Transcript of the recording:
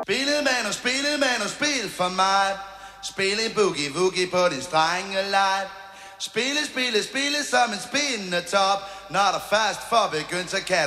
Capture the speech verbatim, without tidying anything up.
Spillet man og spillet man og spil for mig. Spil en boogie-woogie på din strengelej. Spille, spille, spille som en spindende top. Når der først får begyndt, så kan